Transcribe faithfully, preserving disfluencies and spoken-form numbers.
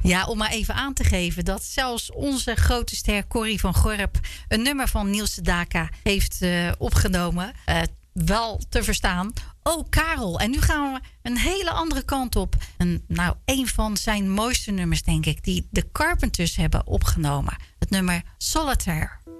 Ja, om maar even aan te geven dat zelfs onze grote ster Corrie van Gorp een nummer van Niels Sedaka heeft uh, opgenomen. Uh, wel te verstaan. Oh, Karel. En nu gaan we een hele andere kant op. En, nou, een van zijn mooiste nummers, denk ik, die de Carpenters hebben opgenomen. Het nummer Solitaire.